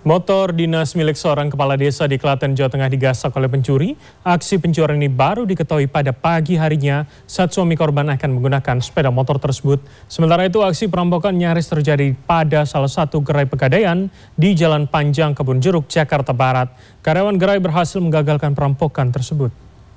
Motor dinas milik seorang kepala desa di Klaten, Jawa Tengah digasak oleh pencuri. Aksi pencurian ini baru diketahui pada pagi harinya saat suami korban akan menggunakan sepeda motor tersebut. Sementara itu aksi perampokan nyaris terjadi pada salah satu gerai pegadaian di Jalan Panjang Kebun Jeruk, Jakarta Barat. Karyawan gerai berhasil menggagalkan perampokan tersebut.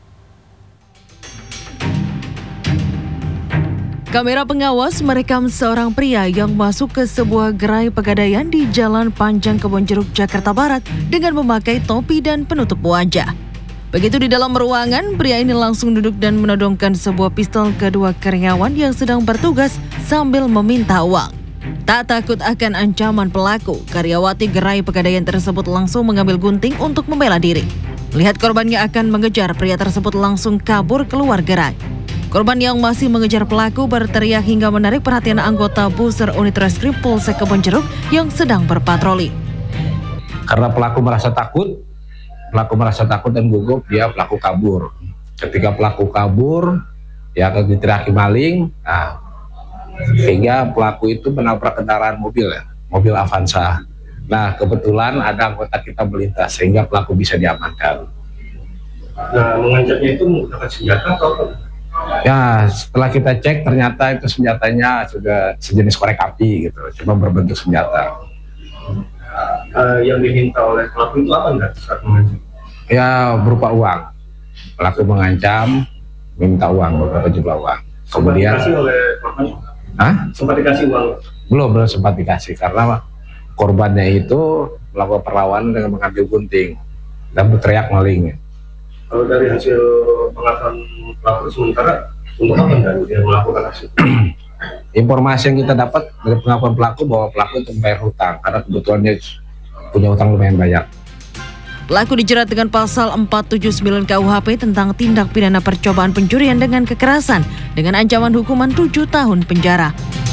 Kamera pengawas merekam seorang pria yang masuk ke sebuah gerai pegadaian di Jalan Panjang Kebun Jeruk, Jakarta Barat dengan memakai topi dan penutup wajah. Begitu di dalam ruangan, pria ini langsung duduk dan menodongkan sebuah pistol ke dua karyawan yang sedang bertugas sambil meminta uang. Tak takut akan ancaman pelaku, karyawati gerai pegadaian tersebut langsung mengambil gunting untuk membela diri. Melihat korbannya akan mengejar, pria tersebut langsung kabur keluar gerai. Korban yang masih mengejar pelaku berteriak hingga menarik perhatian anggota Buser Unit Reskrim Polsek Kebun Jeruk yang sedang berpatroli. Karena pelaku merasa takut dan gugup, pelaku kabur. Ketika pelaku kabur, diteriaki maling, sehingga pelaku itu menabrak kendaraan mobil Avanza. Nah, kebetulan ada anggota kita melintas sehingga pelaku bisa diamankan. Nah, mengancamnya itu menggunakan senjata atau apa? Ya, setelah kita cek ternyata itu senjatanya sudah sejenis korek api gitu, cuma berbentuk senjata. Yang diminta oleh pelaku itu apa enggak saat mengancam? Ya, berupa uang. Pelaku mengancam meminta uang, beberapa jumlah uang. Kemudian sempat dikasih oleh korban? Sempat dikasih uang? Belum sempat dikasih karena korbannya itu melakukan perlawanan dengan mengambil gunting dan berteriak maling. Kalau dari hasil pengakuan pelaku sementara, untuk apa enggak dia melakukan aksi? Informasi yang kita dapat dari pengakuan pelaku bahwa pelaku untuk membayar hutang karena kebutuhannya punya hutang lumayan banyak. Pelaku dijerat dengan pasal 479 KUHP tentang tindak pidana percobaan pencurian dengan kekerasan dengan ancaman hukuman 7 tahun penjara.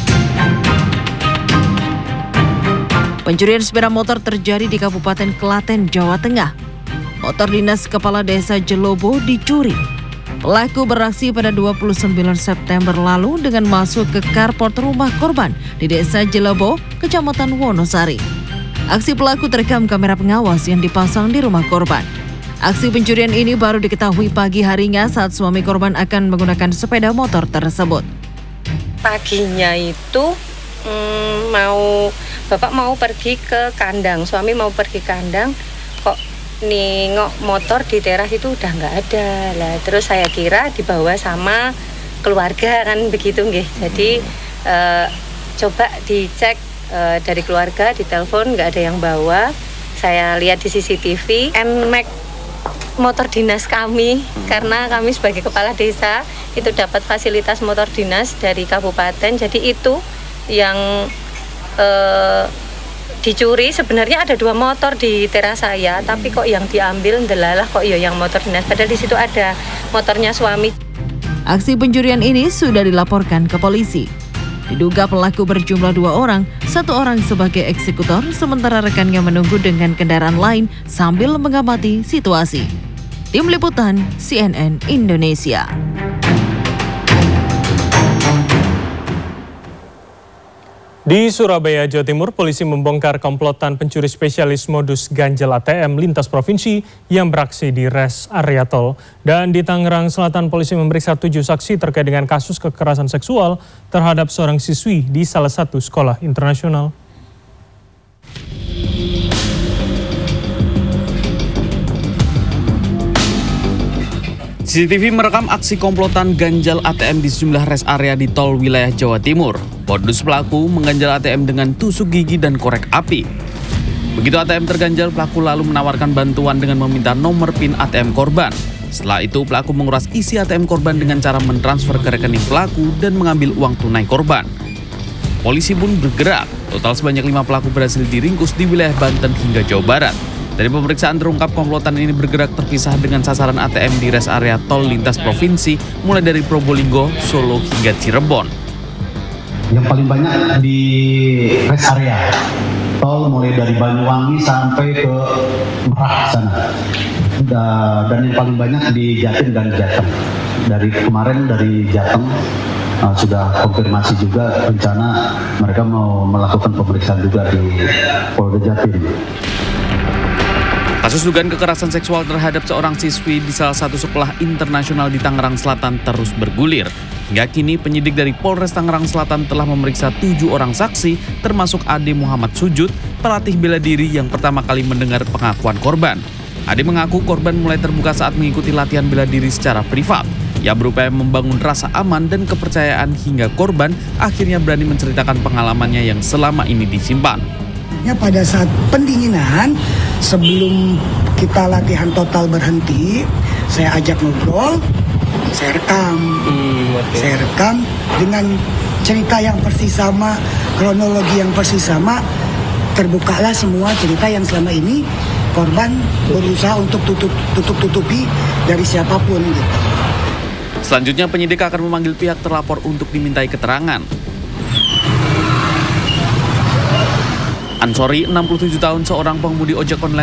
Pencurian sepeda motor terjadi di Kabupaten Klaten, Jawa Tengah. Motor dinas Kepala Desa Jelobo dicuri. Pelaku beraksi pada 29 September lalu dengan masuk ke carport rumah korban di Desa Jelobo, Kecamatan Wonosari. Aksi pelaku terekam kamera pengawas yang dipasang di rumah korban. Aksi pencurian ini baru diketahui pagi harinya saat suami korban akan menggunakan sepeda motor tersebut. Paginya itu bapak mau pergi ke kandang, suami mau pergi kandang, kok nengok motor di teras itu udah nggak ada lah. Terus saya kira dibawa sama keluarga kan begitu nggih. Jadi coba dicek dari keluarga, ditelepon nggak ada yang bawa. Saya lihat di CCTV NMAX motor dinas kami, karena kami sebagai kepala desa itu dapat fasilitas motor dinas dari kabupaten. Jadi itu yang dicuri. Sebenarnya ada 2 motor di teras saya, tapi kok yang diambil ndelalah kok yang motor dinas, padahal di situ ada motornya suami. Aksi pencurian ini sudah dilaporkan ke polisi. Diduga pelaku berjumlah 2 orang, 1 orang sebagai eksekutor, sementara rekannya menunggu dengan kendaraan lain sambil mengamati situasi. Tim Liputan CNN Indonesia. Di Surabaya, Jawa Timur, polisi membongkar komplotan pencuri spesialis modus ganjal ATM lintas provinsi yang beraksi di res area tol. Dan di Tangerang Selatan, polisi memeriksa 7 saksi terkait dengan kasus kekerasan seksual terhadap seorang siswi di salah satu sekolah internasional. CCTV merekam aksi komplotan ganjal ATM di sejumlah res area di tol wilayah Jawa Timur. Modus pelaku mengganjal ATM dengan tusuk gigi dan korek api. Begitu ATM terganjal, pelaku lalu menawarkan bantuan dengan meminta nomor PIN ATM korban. Setelah itu, pelaku menguras isi ATM korban dengan cara mentransfer ke rekening pelaku dan mengambil uang tunai korban. Polisi pun bergerak. Total sebanyak 5 pelaku berhasil diringkus di wilayah Banten hingga Jawa Barat. Dari pemeriksaan terungkap komplotan ini bergerak terpisah dengan sasaran ATM di res area tol lintas provinsi mulai dari Probolinggo, Solo hingga Cirebon. Yang paling banyak di res area tol mulai dari Banyuwangi sampai ke Merak sana. Dan yang paling banyak di Jatim dan Jateng. Dari kemarin dari Jateng sudah konfirmasi juga rencana mereka mau melakukan pemeriksaan juga di Polda Jatim. Kasus dugaan kekerasan seksual terhadap seorang siswi di salah satu sekolah internasional di Tangerang Selatan terus bergulir. Hingga kini penyidik dari Polres Tangerang Selatan telah memeriksa 7 orang saksi, termasuk Ade Muhammad Sujud, pelatih bela diri yang pertama kali mendengar pengakuan korban. Ade mengaku korban mulai terbuka saat mengikuti latihan bela diri secara privat. Ia berupaya membangun rasa aman dan kepercayaan hingga korban akhirnya berani menceritakan pengalamannya yang selama ini disimpan. Pada saat pendinginan, sebelum kita latihan total berhenti, saya ajak ngobrol, saya rekam. Saya rekam dengan cerita yang persis sama, kronologi yang persis sama, terbukalah semua cerita yang selama ini korban berusaha untuk tutup-tutupi dari siapapun gitu. Selanjutnya penyidik akan memanggil pihak terlapor untuk dimintai keterangan. Ansori, 67 tahun, seorang pengemudi ojek online